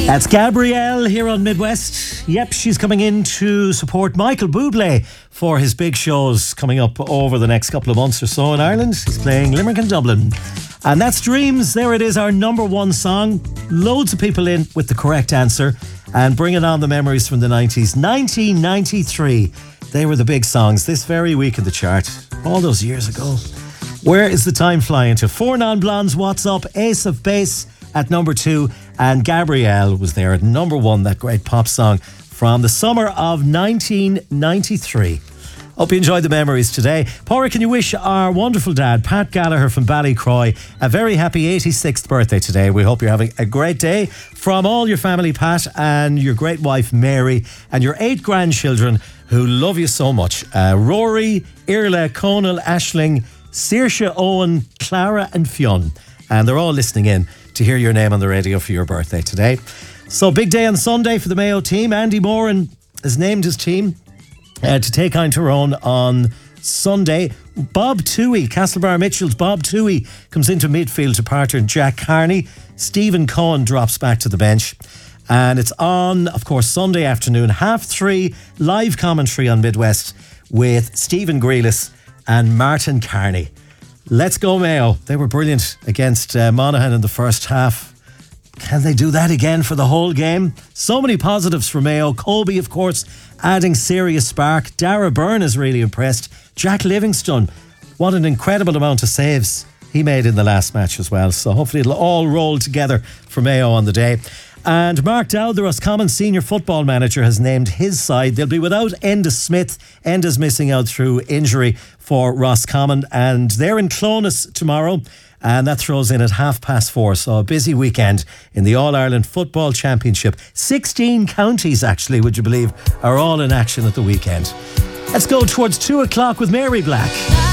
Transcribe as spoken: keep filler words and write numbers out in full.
That's Gabrielle here on Midwest. Yep, she's coming in to support Michael Bublé for his big shows coming up over the next couple of months or so in Ireland. He's playing Limerick and Dublin. And that's Dreams. There it is, our number one song. Loads of people in with the correct answer and bringing on the memories from the nineties. nineteen ninety-three, they were the big songs this very week in the chart, all those years ago. Where is the time flying to? Four Non-Blondes, What's Up? Ace of Base at number two, and Gabrielle was there at number one, that great pop song from the summer of nineteen ninety-three. Hope you enjoyed the memories today. Paura, can you wish our wonderful dad, Pat Gallagher from Ballycroy, a very happy eighty-sixth birthday today. We hope you're having a great day. From all your family, Pat, and your great wife, Mary, and your eight grandchildren who love you so much. Uh, Rory, Irla, Conal, Aisling, Saoirse, Owen, Clara and Fionn. And they're all listening in to hear your name on the radio for your birthday today. So big day on Sunday for the Mayo team. Andy Moran has named his team uh, to take on Tyrone on Sunday. Bob Toohey, Castlebar Mitchell's Bob Toohey comes into midfield to partner Jack Carney. Stephen Cohen drops back to the bench. And it's on, of course, Sunday afternoon, half three, live commentary on Midwest with Stephen Grealis and Martin Carney. Let's go Mayo. They were brilliant against uh, Monaghan in the first half. Can they do that again for the whole game? So many positives for Mayo. Colby, of course, adding serious spark. Dara Byrne is really impressed. Jack Livingstone, what an incredible amount of saves he made in the last match as well. So hopefully it'll all roll together for Mayo on the day. And Mark Dowd, the Roscommon senior football manager, has named his side. They'll be without Enda Smith. Enda's missing out through injury for Roscommon, and they're in Clonus tomorrow, and that throws in at half past four. So a busy weekend in the All-Ireland Football Championship. sixteen counties, actually, would you believe, are all in action at the weekend. Let's go towards two o'clock with Mary Black.